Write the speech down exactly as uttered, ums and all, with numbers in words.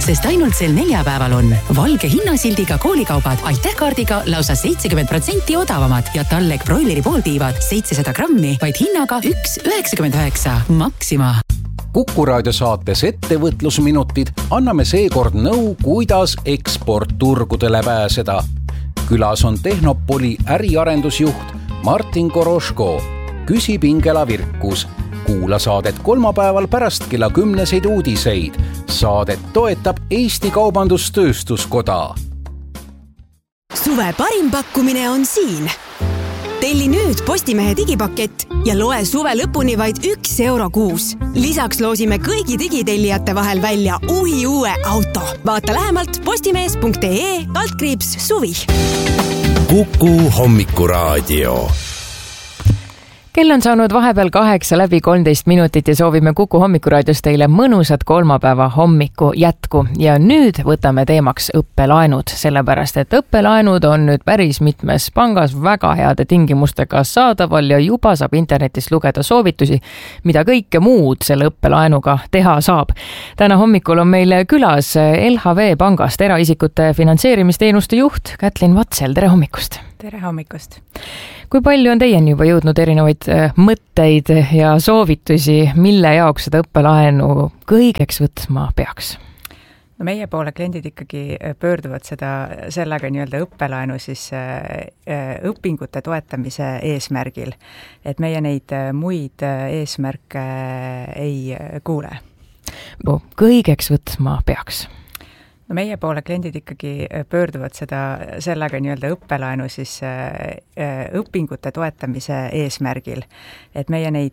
sest ainult sel neljapäeval on valge hinnasildiga koolikaubad Aitäh-kaardiga lausa seitsekümmend protsenti odavamad ja Tallek broileri pooltiivad seitsesada grammi vaid hinnaga üks üheksakümmend üheksa. Maxima. Kuku Raadio saates ettevõtlusminutid anname seekord nõu, kuidas eksportturgudele pääseda. Külas on Tehnopoli äriarendusjuht Martin Koroško. Küsib Ingela Virkus. Kuula saadet kolmapäeval pärast kella kümneseid uudiseid. Saadet toetab Eesti Kaubandus-Tööstuskoda. Suve parim pakkumine on siin. Telli nüüd Postimehe digipakett ja loe suve lõpuni vaid üks euro kuus. Lisaks loosime kõigi digitellijate vahel välja uhi uue auto. Vaata lähemalt postimees punkt ee kaldkriips suvi. Kuku Hommikuraadio. Kell on saanud vahepeal kaheksa läbi kolmteist minutit ja soovime Kuku Hommikuraadios teile mõnusat kolmapäeva hommiku jätku. Ja nüüd võtame teemaks õppelaenud, sellepärast et õppelaenud on nüüd päris mitmes pangas väga heade tingimustega saadaval ja juba saab internetist lugeda soovitusi, mida kõike muud selle õppelaenuga teha saab. Täna hommikul on meil külas L H V pangast eraisikute finantseerimisteenuste juht Kätlin Vatsel. Tere hommikust! Tere hommikust! Kui palju on teieni juba jõudnud erinevaid mõtteid ja soovitusi, mille jaoks seda õppelaenu kõigeks võtma peaks? No meie poole kliendid ikkagi pöörduvad seda sellega nii-öelda õppelaenu siis õpingute toetamise eesmärgil, et meie neid muid eesmärke ei kuule. Kõigeks võtma peaks? No meie poole kliendid ikkagi pöörduvad seda sellega nii-öelda õppelaenu siis õpingute toetamise eesmärgil, et meie neid